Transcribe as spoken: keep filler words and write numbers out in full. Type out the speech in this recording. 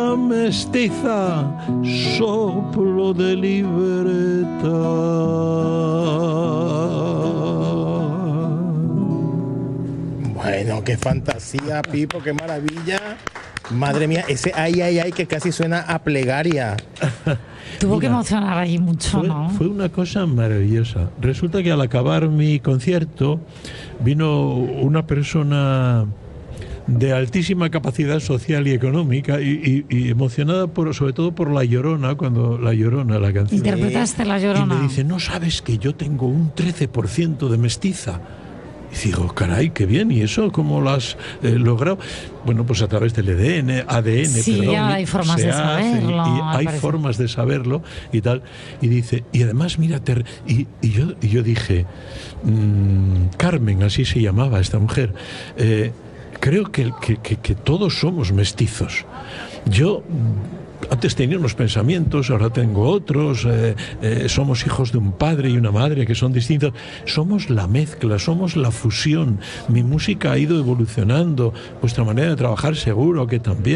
alma mestiza, soplo de libertad. Bueno, qué fantasía, Pipo, qué maravilla. Madre mía, ese ay, ay, ay, que casi suena a plegaria. Tuvo Mira, que emocionar ahí mucho, Fue, ¿no? fue una cosa maravillosa. Resulta que al acabar mi concierto vino una persona de altísima capacidad social y económica y, y, y emocionada por, sobre todo por La Llorona, cuando La Llorona, la canción. Interpretaste La Y Llorona. me dice, ¿no sabes que yo tengo un trece por ciento de mestiza? Y digo, caray, qué bien, ¿y eso cómo lo has eh, logrado? Bueno, pues a través del A D N, A D N, Sí, perdón, hay formas se de hace, saberlo, y me hay parece. formas de saberlo y tal. Y dice, y además, mírate, y, y, yo, y yo dije, mmm, Carmen, así se llamaba esta mujer, eh, creo que, que, que, que todos somos mestizos. Yo antes tenía unos pensamientos, ahora tengo otros, eh, eh, somos hijos de un padre y una madre que son distintos, somos la mezcla, somos la fusión, mi música ha ido evolucionando, vuestra manera de trabajar seguro que también.